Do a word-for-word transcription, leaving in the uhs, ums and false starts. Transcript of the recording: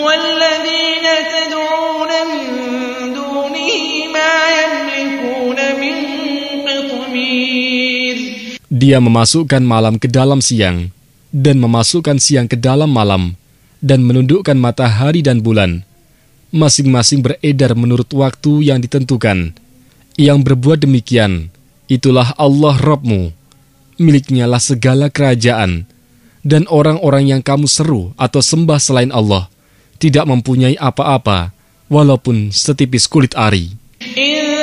وَالَّذِينَ تَدْعُونَ مِن دُونِهِ مَا يَمْلِكُونَ مِن قِطْمِيرٍ. Dia memasukkan malam ke dalam siang, dan memasukkan siang ke dalam malam, dan menundukkan matahari dan bulan. Masing-masing beredar menurut waktu yang ditentukan. Yang berbuat demikian, itulah Allah Rabbmu. Miliknya lah segala kerajaan. Dan orang-orang yang kamu seru atau sembah selain Allah tidak mempunyai apa-apa, walaupun setipis kulit ari.